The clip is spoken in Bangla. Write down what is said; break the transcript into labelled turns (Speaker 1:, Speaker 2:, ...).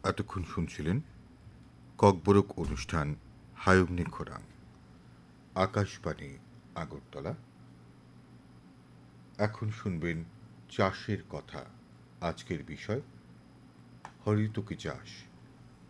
Speaker 1: এতক্ষণ শুনছিলেন ককবরক অনুষ্ঠান হায়ুমনি খোরাং। আকাশবাণী আগরতলা। এখন শুনবেন চাষের কথা। আজকের বিষয় হরিতকি চাষ।